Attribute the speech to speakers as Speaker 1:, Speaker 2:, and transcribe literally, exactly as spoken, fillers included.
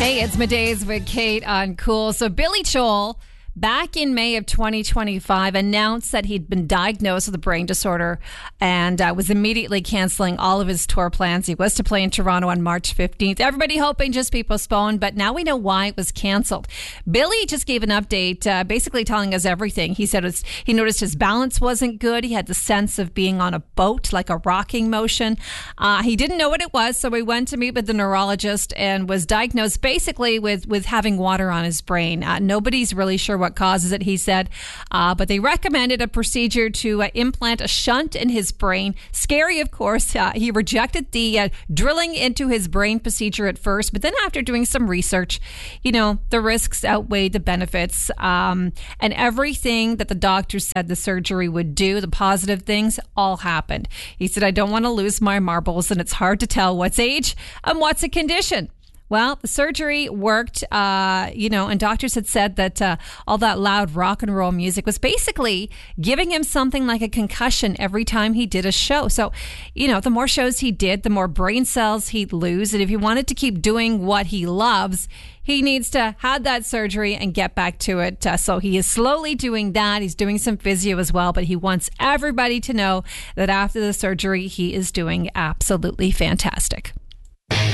Speaker 1: Hey, it's Middays with Kate on Cool. So Billy Joel, back in May of twenty twenty-five, announced that he'd been diagnosed with a brain disorder and uh, was immediately canceling all of his tour plans. He was to play in Toronto on March fifteenth. Everybody hoping just be postponed, but now we know why it was canceled. Billy just gave an update, uh, basically telling us everything. He said it's, he noticed his balance wasn't good. He had the sense of being on a boat, like a rocking motion. Uh, he didn't know what it was, so he went to meet with the neurologist and was diagnosed basically with, with having water on his brain. Uh, nobody's really sure what causes it, he said, uh, but they recommended a procedure to uh, implant a shunt in his brain. Scary, of course. Uh, he rejected the uh, drilling into his brain procedure at first, but then after doing some research, you know, the risks outweighed the benefits, um, and everything that the doctor said the surgery would do, the positive things, all happened. He said, I don't want to lose my marbles, and it's hard to tell what's age and what's a condition. Well, the surgery worked, uh, you know, and doctors had said that uh, all that loud rock and roll music was basically giving him something like a concussion every time he did a show. So, you know, the more shows he did, the more brain cells he'd lose. And if he wanted to keep doing what he loves, he needs to have that surgery and get back to it. Uh, so he is slowly doing that. He's doing some physio as well, but he wants everybody to know that after the surgery, he is doing absolutely fantastic.